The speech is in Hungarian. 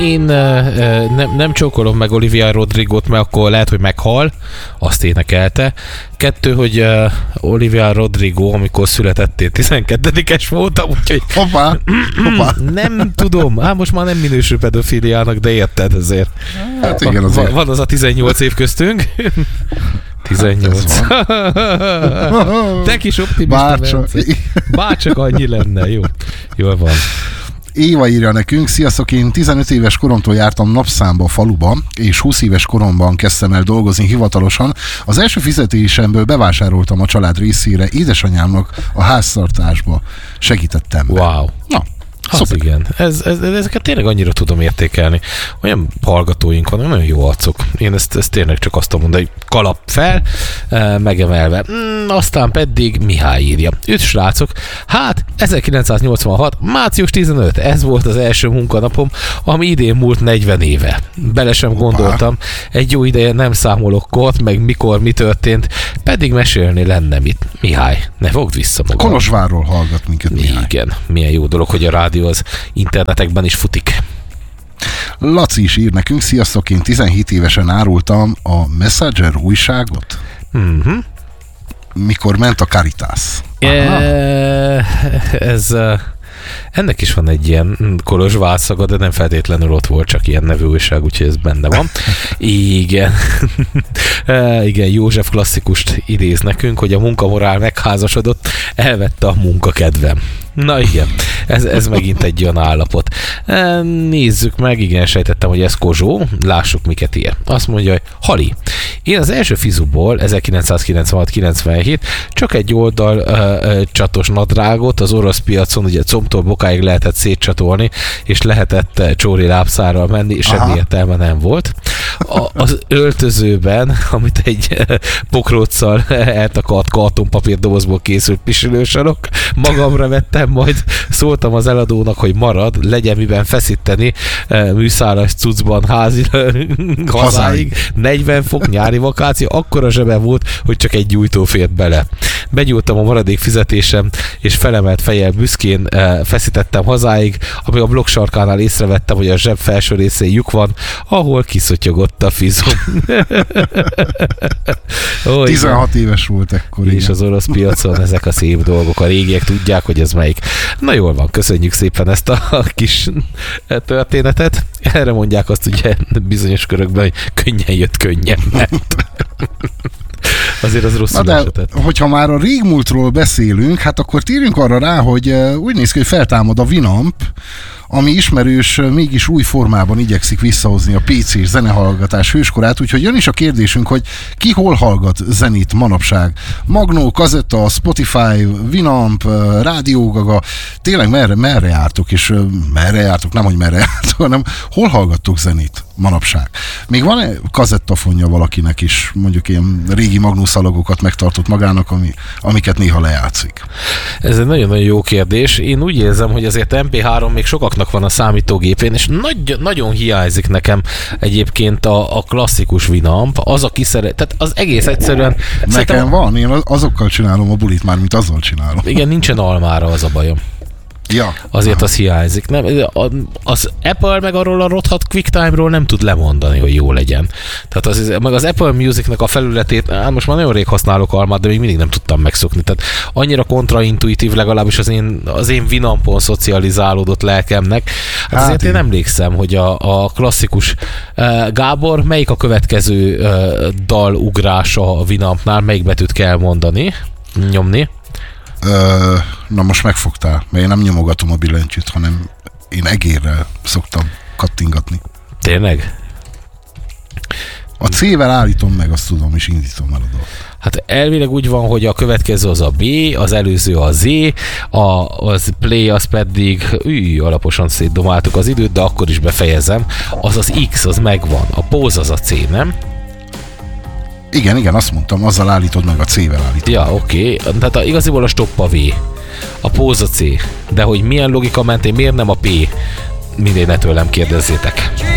Én nem csókolom meg Olivia Rodrigot, mert akkor lehet, hogy meghal, azt énekelte. 2, hogy Olivia Rodrigo, amikor születettél, 12-es voltam, úgyhogy Hoppá. nem tudom. Most már nem minősül pedofiliának, de érted ezért. Hát igen, azért. Van az a 18 év köztünk. 18. Te kis optimista, bárcsak annyi lenne, jó. Jól van. Éva írja nekünk, sziasztok, én 15 éves koromtól jártam napszámba a faluba, és 20 éves koromban kezdtem el dolgozni hivatalosan. Az első fizetésemből bevásároltam a család részére édesanyámnak a háztartásba. Segítettem be. Wow. Na, az igen. Ezeket tényleg annyira tudom értékelni. Olyan hallgatóink van, nagyon jó arcok. Én ezt tényleg csak azt tudom mondani, hogy kalap fel, megemelve. Aztán pedig Mihály írja. Üdv srácok! Hát, 1986. március 15. Ez volt az első munkanapom, ami idén múlt 40 éve. Bele sem gondoltam. Egy jó ideje nem számolok kort, meg mikor, mi történt, pedig mesélni lenne mit. Mihály, ne fogd vissza magad. Kolozsvárról hallgat minket Mihály. Igen, milyen jó dolog, hogy a rádió az internetekben is futik. Laci is ír nekünk, sziasztok, én 17 évesen árultam a Messenger újságot. Mikor ment a Caritas. Ennek is van egy ilyen Kolozsvár szaga, de nem feltétlenül ott volt csak ilyen nevű újság, úgyhogy ez benne van. Igen. Igen, József klasszikust idéz nekünk, hogy a munkamorál megházasodott, elvette a munkakedvem. Na igen, ez megint egy olyan állapot. Nézzük meg, igen, sejtettem, hogy ez Kozsó, lássuk miket ír. Azt mondja, hogy Hali, én az első fizuból 1996-97 csak egy oldal csatos nadrágot az orosz piacon, ugye combtól bokáig lehetett szétcsatolni, és lehetett csóri lábszárral menni, és semmi értelme nem volt. Az öltözőben, amit egy pokróccal eltakart kartonpapírdobozból készült pisilősarok, magamra vettem, majd szóltam az eladónak, hogy marad, legyen miben feszíteni műszálas cuccban hazáig. 40 fok, nyári vakáció, akkora zsebe volt, hogy csak egy gyújtó fért bele. Begyújtam a maradék fizetésem, és felemelt fejjel büszkén feszítettem hazáig, ami a blokk sarkánál észrevettem, hogy a zseb felső részén lyuk van, ahol kiszotyogott a fizom. 16 éves volt ekkor. És az orosz piacon ezek a szép dolgok, a régiek tudják, hogy ez melyik. Na jól van, köszönjük szépen ezt a kis történetet. Erre mondják azt ugye bizonyos körökben, hogy könnyen jött, könnyen ment. Azért az rosszul esetett. Hogyha már a régmúltról beszélünk, hát akkor térjünk arra rá, hogy úgy néz ki, hogy feltámad a Winamp, ami ismerős, mégis új formában igyekszik visszahozni a PC-s zenehallgatás hőskorát, úgyhogy jön is a kérdésünk, hogy ki hol hallgat zenét manapság. Magnó, Kazetta, Spotify, Winamp, Rádió Gaga, tényleg merre jártok, és merre jártok, nem hogy merre jártok, hanem hol hallgattok zenét manapság? Még van-e kazettafonja valakinek is, mondjuk ilyen régi Magnó szalagokat megtartott magának, amiket néha lejátszik? Ez egy nagyon-nagyon jó kérdés. Én úgy érzem, hogy azért MP3 még sokaknak van a számítógépén, és nagyon hiányzik nekem egyébként a klasszikus Winamp, az, aki szeret, tehát az egész egyszerűen... Nekem van, én azokkal csinálom a bulit már, mint azzal csinálom. Igen, nincsen almára, az a bajom. Ja. Azért az hiányzik. Nem, az Apple meg arról a rothadt QuickTime-ról nem tud lemondani, hogy jó legyen. Tehát meg az Apple Music-nek a felületét, most már nagyon rég használok almát, de még mindig nem tudtam megszokni. Tehát annyira kontraintuitív legalábbis az én Winampon szocializálódott lelkemnek. Hát azért én emlékszem, hogy a klasszikus Gábor, melyik a következő dalugrása a Winampnál, melyik betűt kell mondani, nyomni? Na most megfogtál, mert én nem nyomogatom a billentyűt, hanem én egérrel szoktam kattingatni. Tényleg? A C-vel állítom meg, azt tudom, és indítom el a dolgot. Hát elvileg úgy van, hogy a következő az a B, az előző a Z, az play az pedig, alaposan szétdomáltuk az időt, de akkor is befejezem, az az X, az megvan, a pause az a C, nem? Igen, azt mondtam, azzal állítod meg, a C-vel állítod. Ja, oké. Tehát igaziból a stop a V, a pause a C, de hogy milyen logika mentén, miért nem a P, mindegy, ne tőlem kérdezzétek.